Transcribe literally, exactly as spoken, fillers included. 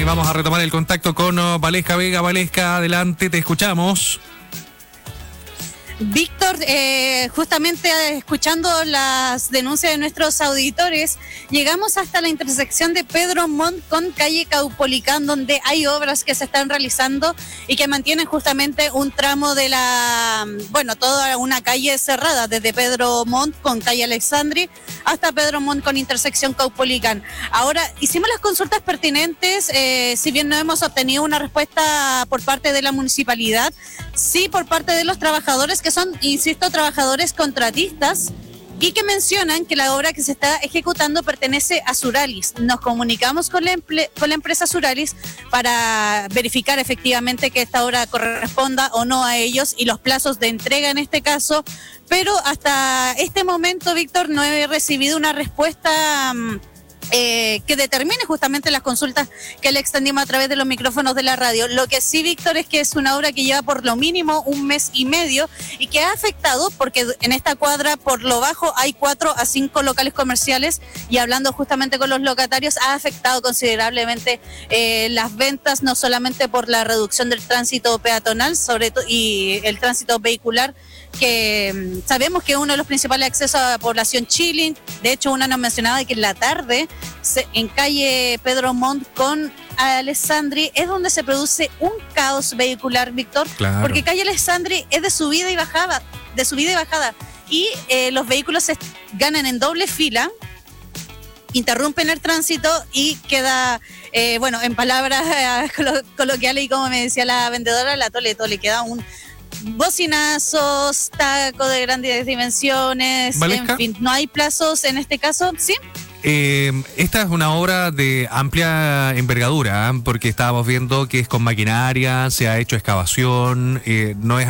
Vamos a retomar el contacto con uh, Valesca Vega. Valesca, adelante, te escuchamos. Víctor, eh, justamente escuchando las denuncias de nuestros auditores, llegamos hasta la intersección de Pedro Montt con calle Caupolicán, donde hay obras que se están realizando y que mantienen justamente un tramo de la, bueno, toda una calle cerrada, desde Pedro Montt con calle Alexandri hasta Pedro Montt con intersección Caupolicán. Ahora, hicimos las consultas pertinentes, eh, si bien no hemos obtenido una respuesta por parte de la municipalidad, sí por parte de los trabajadores que son, insisto, trabajadores contratistas y que mencionan que la obra que se está ejecutando pertenece a Suralis. Nos comunicamos con la, emple- con la empresa Suralis para verificar efectivamente que esta obra corresponda o no a ellos y los plazos de entrega en este caso, pero hasta este momento, Víctor, no he recibido una respuesta um, Eh, que determine justamente las consultas que le extendimos a través de los micrófonos de la radio. Lo que sí, Víctor, es que es una obra que lleva por lo mínimo un mes y medio y que ha afectado, porque en esta cuadra por lo bajo hay cuatro a cinco locales comerciales y hablando justamente con los locatarios ha afectado considerablemente eh, las ventas, no solamente por la reducción del tránsito peatonal sobre todo y el tránsito vehicular, que um, sabemos que es uno de los principales accesos a la población chilling. De hecho, una nos mencionaba que en la tarde se, en calle Pedro Montt con Alessandri es donde se produce un caos vehicular, Víctor, Claro. porque calle Alessandri es de subida y bajada, de subida y bajada, y eh, los vehículos se ganan en doble fila, interrumpen el tránsito y queda, eh, bueno, en palabras eh, colo- coloquiales y como me decía la vendedora, la tole tole, queda un bocinazos, taco de grandes dimensiones, ¿Valesca? en fin, no hay plazos en este caso, ¿sí? Eh, esta es una obra de amplia envergadura, ¿eh? Porque estábamos viendo que es con maquinaria, se ha hecho excavación, eh, no es